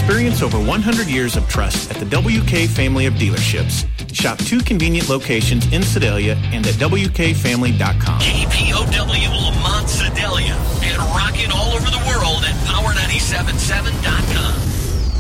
Experience over 100 years of trust at the WK family of dealerships. Shop 2 convenient locations in Sedalia and at WKFamily.com. KPOW Lamont Sedalia and rocking all over the world at Power 97.7.com.